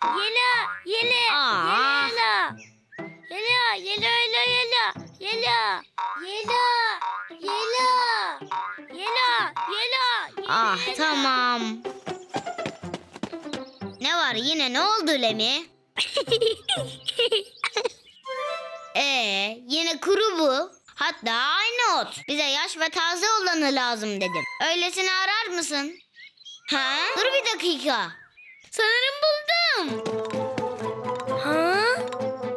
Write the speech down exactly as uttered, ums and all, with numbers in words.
Yela, yele, Aa. yela. Yela, yela, yela, yela. Yela, yela, yela. Yela, yela, Ah yela. tamam. Ne var yine ne oldu Lemi? Ee, yine kuru bu. Hatta aynı ot. Bize yaş ve taze olanı lazım dedim. Öylesini arar mısın? Ha? Dur bir dakika. Sanırım buldum.